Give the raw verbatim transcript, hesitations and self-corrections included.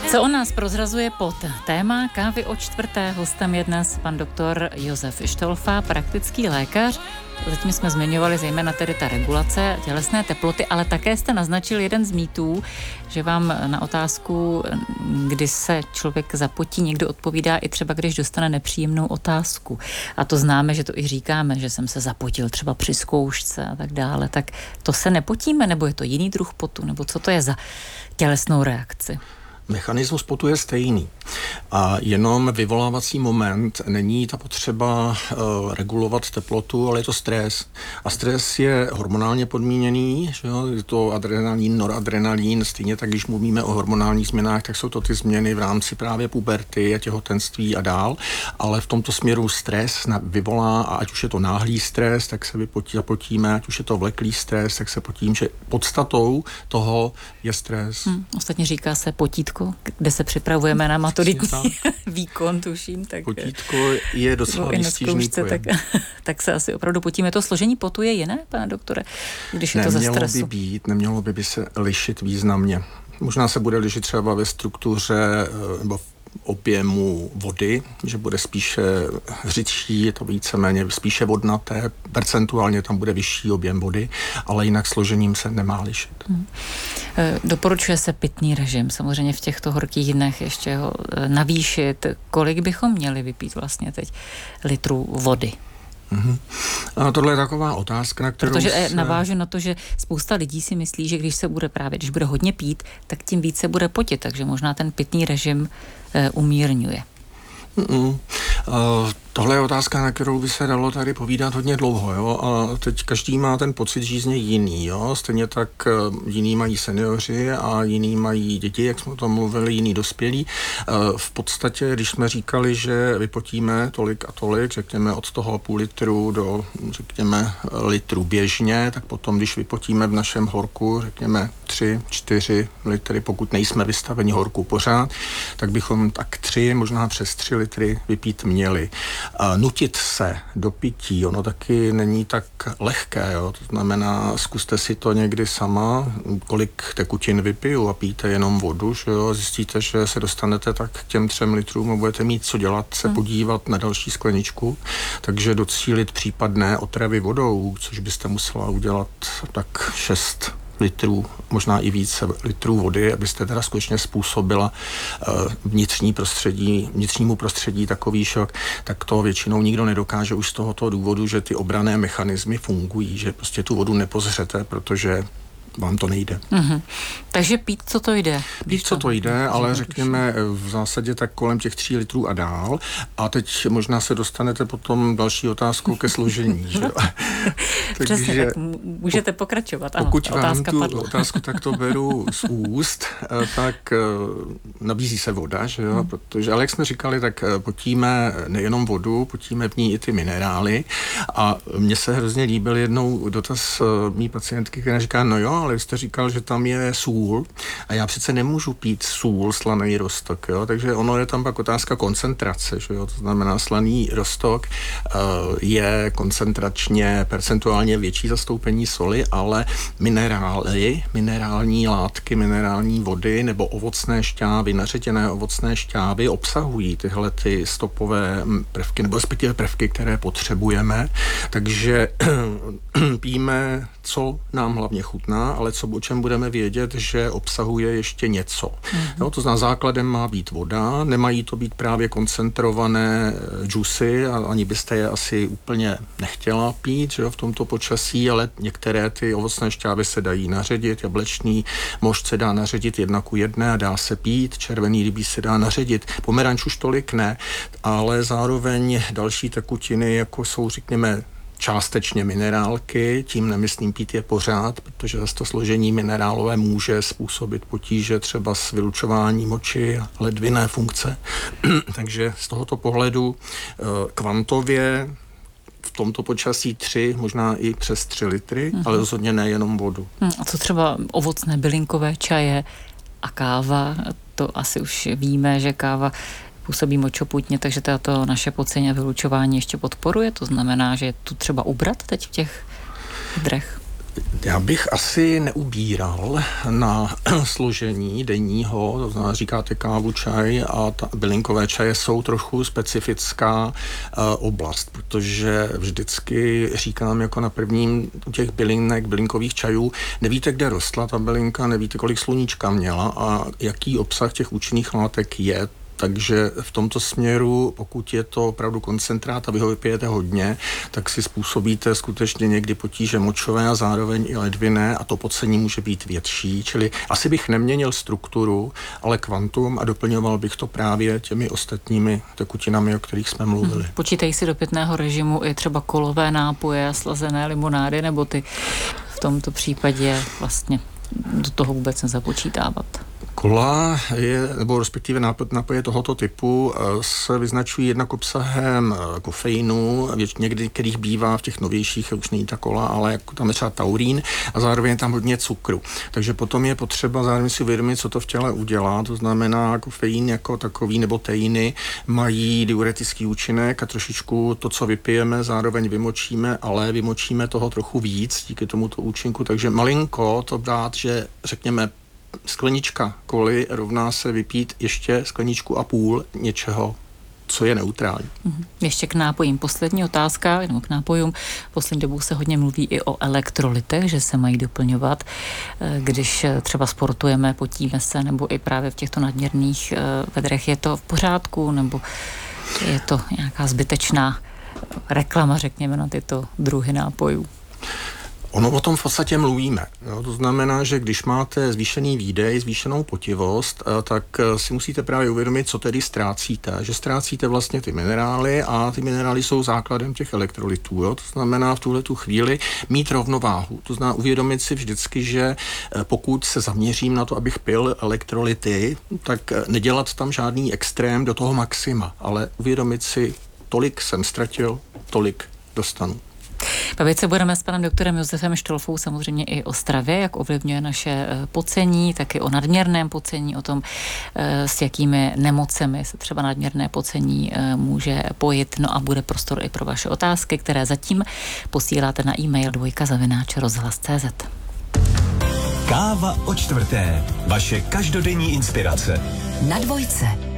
Co o nás prozrazuje pod téma kávy o čtvrté? Hostem je dnes pan doktor Josef Štolfa, praktický lékař. Zatím jsme zmiňovali zejména tedy ta regulace tělesné teploty, ale také jste naznačil jeden z mýtů, že vám na otázku, kdy se člověk zapotí, někdo odpovídá i třeba, když dostane nepříjemnou otázku. A to známe, že to i říkáme, že jsem se zapotil třeba při zkoušce a tak dále. Tak to se nepotíme, nebo je to jiný druh potu, nebo co to je za tělesnou reakci? Mechanismus potu je stejný a jenom vyvolávací moment, není ta potřeba uh, regulovat teplotu, ale je to stres. A stres je hormonálně podmíněný, že jo? Je to adrenalin, noradrenalin, stejně tak, když mluvíme o hormonálních změnách, tak jsou to ty změny v rámci právě puberty a těhotenství a dál, ale v tomto směru stres vyvolá, a ať už je to náhlý stres, tak se vypotí, zapotíme, ať už je to vleklý stres, tak se potím, že podstatou toho je stres. Hmm, ostatně říká se potítko, kde se připravujeme na maturitní výkon, tuším. Tak potítko je docela výstižný pojem. Tak, tak se asi opravdu potíme. To složení potu je jiné, pane doktore, když je to ze stresu? Nemělo by být, nemělo by, by se lišit významně. Možná se bude lišit třeba ve struktuře nebo v objemu vody, že bude spíše řidší, je to víceméně spíše vodnaté, percentuálně tam bude vyšší objem vody, ale jinak složením se nemá lišit. Hmm. Doporučuje se pitný režim, samozřejmě v těchto horkých dnech ještě ho navýšit. Kolik bychom měli vypít vlastně teď litrů vody? Mm-hmm. A tohle je taková otázka, na kterou Protože se... navážu na to, že spousta lidí si myslí, že když se bude právě, když bude hodně pít, tak tím více bude potit, takže možná ten pitný režim e, umírňuje. Mm-mm. Uh, tohle je otázka, na kterou by se dalo tady povídat hodně dlouho, jo, a teď každý má ten pocit žízně jiný, jo, stejně tak uh, jiný mají seniori a jiný mají děti, jak jsme o tom mluvili, jiný dospělí. Uh, v podstatě, když jsme říkali, že vypotíme tolik a tolik, řekněme od toho půl litru do, řekněme, litru běžně, tak potom, když vypotíme v našem horku, řekněme, tři, čtyři litry, pokud nejsme vystaveni horku pořád, tak bychom tak tři, možná přes tři litry vypít měli. A nutit se do pití, ono taky není tak lehké, jo? To znamená, zkuste si to někdy sama, kolik tekutin vypiju a pijte jenom vodu, že jo? Zjistíte, že se dostanete tak k těm třem litrům a budete mít co dělat, se hmm. podívat na další skleničku, takže docílit případné otravy vodou, což byste musela udělat tak šest litrů, možná i více litrů vody, abyste teda skutečně způsobila uh, vnitřní prostředí, vnitřnímu prostředí takový šok, tak to většinou nikdo nedokáže už z tohoto důvodu, že ty obranné mechanismy fungují, že prostě tu vodu nepozřete, protože vám to nejde. Mm-hmm. Takže pít, co to jde? Pít, co to jde, ale řekněme v zásadě tak kolem těch tří litrů a dál. A teď možná se dostanete potom další otázkou ke složení. Že? Přesně, tak můžete pokračovat. Ano, pokud vám tu padla. otázku takto beru z úst, tak nabízí se voda, že jo? Hmm. Protože, ale jak jsme říkali, tak potíme nejenom vodu, potíme v ní i ty minerály. A mně se hrozně líbil jednou dotaz mý pacientky, která říká, no jo, ale jste říkal, že tam je sůl a já přece nemůžu pít sůl, slaný roztok, jo, takže ono je tam pak otázka koncentrace, že jo, to znamená slaný roztok uh, je koncentračně, percentuálně větší zastoupení soli, ale minerály, minerální látky, minerální vody nebo ovocné šťávy, nařetěné ovocné šťávy obsahují tyhle ty stopové prvky, nebo respektive prvky, které potřebujeme, takže pijeme, co nám hlavně chutná, ale co, o čem budeme vědět, že obsahuje ještě něco. Mm-hmm. Jo, to znamená, základem má být voda, nemají to být právě koncentrované džusy, a ani byste je asi úplně nechtěla pít, že jo, v tomto počasí, ale některé ty ovocné šťávy se dají naředit, jablečný mošt se dá naředit jedna ku jedné a dá se pít, červený rybí se dá naředit, pomeranč už tolik ne, ale zároveň další tekutiny, jako jsou, řekněme, částečně minerálky, tím nemyslím pít je pořád, protože zase to složení minerálové může způsobit potíže třeba s vylučováním moči a ledvinné funkce. Takže z tohoto pohledu kvantově v tomto počasí tři, možná i přes tři litry, mm-hmm. ale rozhodně nejenom vodu. Hmm, a co třeba ovocné bylinkové čaje a káva? To asi už víme, že káva působí močopůtně, takže to naše pocení a vylučování ještě podporuje. To znamená, že je tu třeba ubrat teď v těch drech. Já bych asi neubíral na složení denního, to znamená, říkáte kávu, čaj a ta bylinkové čaje jsou trochu specifická uh, oblast, protože vždycky říkám jako na prvním těch bylinek, bylinkových čajů, nevíte, kde rostla ta bylinka, nevíte, kolik sluníčka měla a jaký obsah těch účinných látek je. Takže v tomto směru, pokud je to opravdu koncentrát a vy ho vypijete hodně, tak si způsobíte skutečně někdy potíže močové a zároveň i ledviné a to pocení může být větší. Čili asi bych neměnil strukturu, ale kvantum a doplňoval bych to právě těmi ostatními tekutinami, o kterých jsme mluvili. Hmm. Počítají si do pitného režimu i třeba kolové nápoje, slazené limonády, nebo ty v tomto případě vlastně do toho vůbec nezapočítávat? Kola je, nebo respektive nápoje tohoto typu se vyznačují jednak obsahem kofeinu, někdy, kterých bývá v těch novějších, už není ta kola, ale jako tam je třeba taurín a zároveň je tam hodně cukru. Takže potom je potřeba zároveň si uvědomit, co to v těle udělá. To znamená, kofein jako takový nebo teiny mají diuretický účinek a trošičku to, co vypijeme, zároveň vymočíme, ale vymočíme toho trochu víc díky tomuto účinku. Takže malinko to dát, že řekněme sklenička koly rovná se vypít ještě skleničku a půl něčeho, co je neutrální. Ještě k nápojím. Poslední otázka, jenom k nápojům. Poslední dobou se hodně mluví i o elektrolitech, že se mají doplňovat, když třeba sportujeme, potíme se, nebo i právě v těchto nadměrných vedrech. Je to v pořádku, nebo je to nějaká zbytečná reklama, řekněme, na tyto druhy nápojů? Ono o tom v podstatě mluvíme. Jo? To znamená, že když máte zvýšený výdej, zvýšenou potivost, tak si musíte právě uvědomit, co tedy ztrácíte. Že ztrácíte vlastně ty minerály a ty minerály jsou základem těch elektrolytů. Jo? To znamená v tuhletu chvíli mít rovnováhu. To znamená uvědomit si vždycky, že pokud se zaměřím na to, abych pil elektrolyty, tak nedělat tam žádný extrém do toho maxima, ale uvědomit si, tolik jsem ztratil, tolik dostanu. Bavit se budeme s panem doktorem Josefem Štolfou samozřejmě i o stravě, jak ovlivňuje naše pocení, taky o nadměrném pocení, o tom, s jakými nemocemi se třeba nadměrné pocení může pojit. No a bude prostor i pro vaše otázky, které zatím posíláte na e-mail dvojka zavináč rozhlas tečka cé zet. Káva o čtvrté. Vaše každodenní inspirace. Na dvojce.